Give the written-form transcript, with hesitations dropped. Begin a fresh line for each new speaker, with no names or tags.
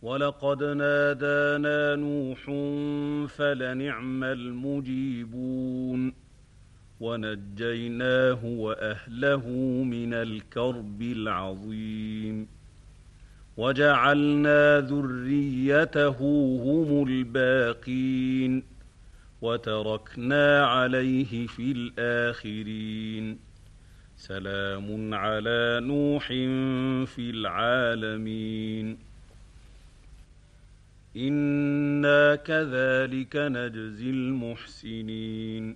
ولقد نادانا نوح فلنعم المجيبون ونجيناه وأهله من الكرب العظيم وجعلنا ذريته هم الباقين وتركنا عليه في الآخرين سلام على نوح في العالمين إنا كذلك نجزي المحسنين